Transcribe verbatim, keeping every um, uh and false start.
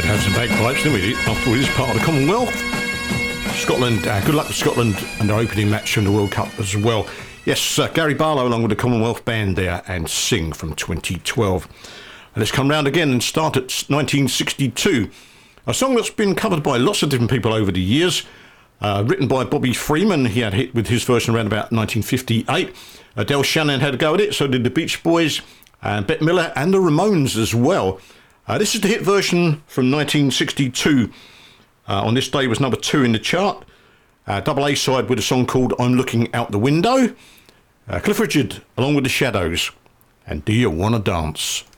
Have some bagpipes, didn't we? After all, this part of the Commonwealth. Scotland, uh, good luck to Scotland and their opening match in the World Cup as well. Yes, uh, Gary Barlow along with the Commonwealth Band there and Sing from twenty twelve. And let's come round again and start at nineteen sixty-two. A song that's been covered by lots of different people over the years. Uh, written by Bobby Freeman. He had a hit with his version around about nineteen fifty-eight. Adele Shannon had a go at it, so did the Beach Boys, and Bette Miller and the Ramones as well. Uh, this is the hit version from nineteen sixty-two. Uh, on this day was number two in the chart. Uh, double A side with a song called I'm Looking Out the Window. Uh, Cliff Richard along with the Shadows and Do You Wanna Dance?